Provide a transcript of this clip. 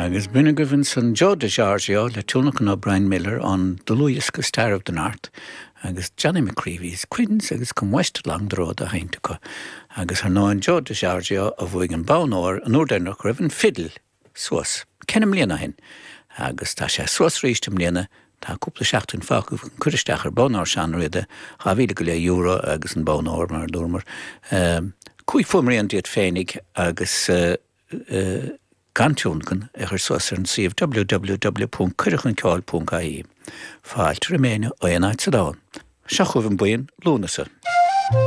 Agus buna gohann san Joe de Giorgio le túnach an O'Brien Miller an the Louis go Star of the North agus Johnny McCreevy's Queens agus cum West lang dród a haintecha agus ar ná an Joe de Giorgio a bhuaig an bánóir an úrdénach raibh an fiddle suas cenim líana hin agus tá sé suas rístem líana tá cúpla seachtain fach an cuiristeach ar bánóir sean riide há bhíle go le euro agus an bánóir mar dúrmar cúi fumraí an diad féinnig agus Gantúncan ar suas ar an siomh www.cuirichanceáil.ie Fáilt Riméine ó an áit sa dáin. Seachúh an buin lúnasa.